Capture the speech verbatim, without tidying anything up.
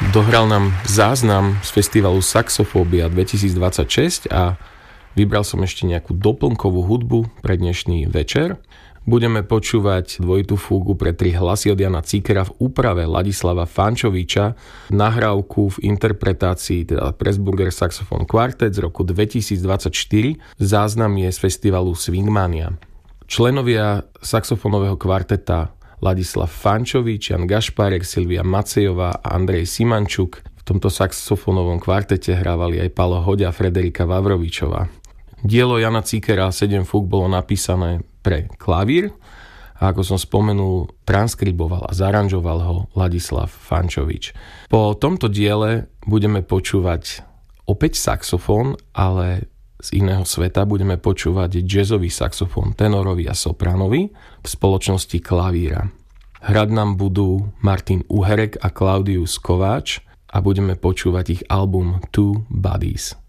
Dohral nám záznam z festivalu Saxofóbia dvetisícdvadsaťšesť a vybral som ešte nejakú doplnkovú hudbu pre dnešný večer. Budeme počúvať dvojitú fúgu pre tri hlasy od Jana Cíkera v úprave Ladislava Fančoviča, nahrávku v interpretácii teda Pressburger Saxophone Quartet z roku dvetisícdvadsaťštyri. Záznam je z festivalu Swingmania. Členovia saxofónového kvarteta Ladislav Fančovič, Jan Gašpárek, Silvia Macejová a Andrej Simančuk. V tomto saxofónovom kvartete hrávali aj Pálo Hoďa a Frederika Vavrovičová. Dielo Jana Cíkera sedem fúg bolo napísané pre klavír a ako som spomenul, transkriboval a zaranžoval ho Ladislav Fančovič. Po tomto diele budeme počúvať opäť saxofón, ale z iného sveta. Budeme počúvať jazzový saxofón tenorový a sopranovi v spoločnosti klavíra. Hrať nám budú Martin Uherek a Klaudius Kováč a budeme počúvať ich album Two Bodies.